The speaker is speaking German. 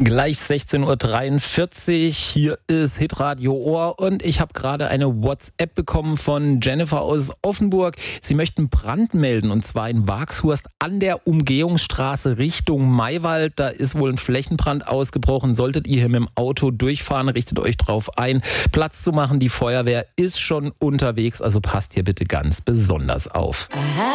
Gleich 16.43 Uhr, hier ist Hitradio Ohr und ich habe gerade eine WhatsApp bekommen von Jennifer aus Offenburg. Sie möchten Brand melden und zwar in Wagshurst an der Umgehungsstraße Richtung Maywald. Da ist wohl ein Flächenbrand ausgebrochen. Solltet ihr hier mit dem Auto durchfahren, richtet euch drauf ein, Platz zu machen. Die Feuerwehr ist schon unterwegs, also passt hier bitte ganz besonders auf.